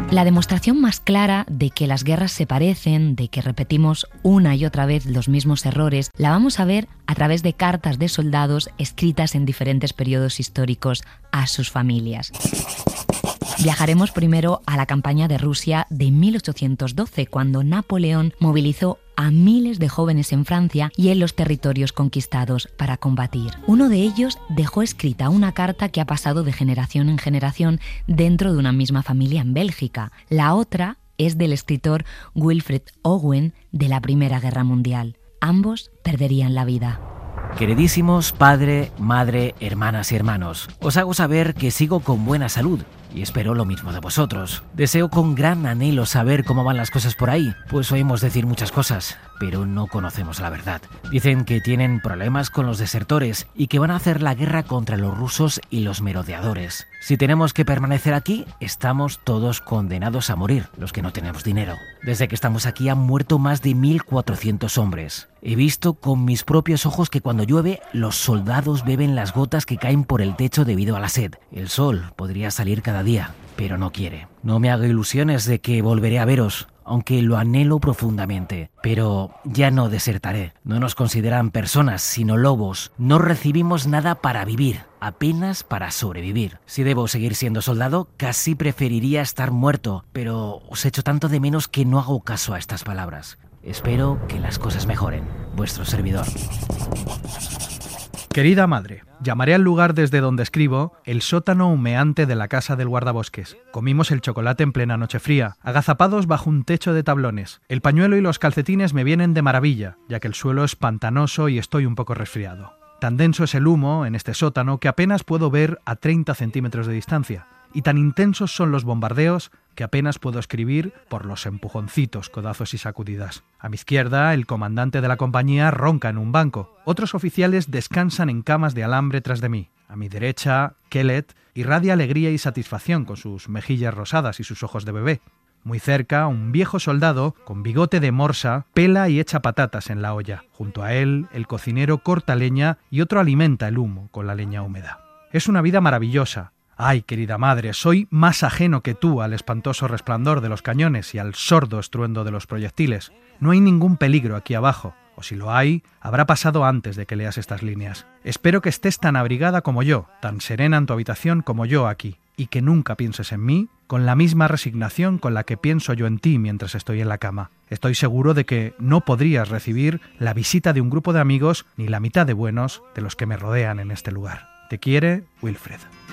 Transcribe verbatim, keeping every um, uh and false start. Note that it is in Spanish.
La demostración más clara de que las guerras se parecen, de que repetimos una y otra vez los mismos errores, la vamos a ver a través de cartas de soldados escritas en diferentes periodos históricos a sus familias. Viajaremos primero a la campaña de Rusia de mil ochocientos doce, cuando Napoleón movilizó a miles de jóvenes en Francia y en los territorios conquistados para combatir. Uno de ellos dejó escrita una carta que ha pasado de generación en generación dentro de una misma familia en Bélgica. La otra es del escritor Wilfred Owen de la Primera Guerra Mundial. Ambos perderían la vida. Queridísimos padre, madre, hermanas y hermanos, os hago saber que sigo con buena salud y espero lo mismo de vosotros. Deseo con gran anhelo saber cómo van las cosas por ahí, pues oímos decir muchas cosas, pero no conocemos la verdad. Dicen que tienen problemas con los desertores y que van a hacer la guerra contra los rusos y los merodeadores. Si tenemos que permanecer aquí, estamos todos condenados a morir, los que no tenemos dinero. Desde que estamos aquí han muerto más de mil cuatrocientos hombres. He visto con mis propios ojos que cuando llueve, los soldados beben las gotas que caen por el techo debido a la sed. El sol podría salir cada día, pero no quiere. No me hago ilusiones de que volveré a veros, aunque lo anhelo profundamente. Pero ya no desertaré. No nos consideran personas, sino lobos. No recibimos nada para vivir, apenas para sobrevivir. Si debo seguir siendo soldado, casi preferiría estar muerto, pero os echo tanto de menos que no hago caso a estas palabras. Espero que las cosas mejoren. Vuestro servidor. Querida madre, llamaré al lugar desde donde escribo el sótano humeante de la casa del guardabosques. Comimos el chocolate en plena noche fría, agazapados bajo un techo de tablones. El pañuelo y los calcetines me vienen de maravilla, ya que el suelo es pantanoso y estoy un poco resfriado. Tan denso es el humo en este sótano que apenas puedo ver a treinta centímetros de distancia. Y tan intensos son los bombardeos que apenas puedo escribir por los empujoncitos, codazos y sacudidas. A mi izquierda, el comandante de la compañía ronca en un banco. Otros oficiales descansan en camas de alambre tras de mí. A mi derecha, Kellet irradia alegría y satisfacción con sus mejillas rosadas y sus ojos de bebé. Muy cerca, un viejo soldado, con bigote de morsa, pela y echa patatas en la olla. Junto a él, el cocinero corta leña y otro alimenta el humo con la leña húmeda. Es una vida maravillosa. Ay, querida madre, soy más ajeno que tú al espantoso resplandor de los cañones y al sordo estruendo de los proyectiles. No hay ningún peligro aquí abajo, o si lo hay, habrá pasado antes de que leas estas líneas. Espero que estés tan abrigada como yo, tan serena en tu habitación como yo aquí, y que nunca pienses en mí con la misma resignación con la que pienso yo en ti mientras estoy en la cama. Estoy seguro de que no podrías recibir la visita de un grupo de amigos ni la mitad de buenos de los que me rodean en este lugar. Te quiere, Wilfred.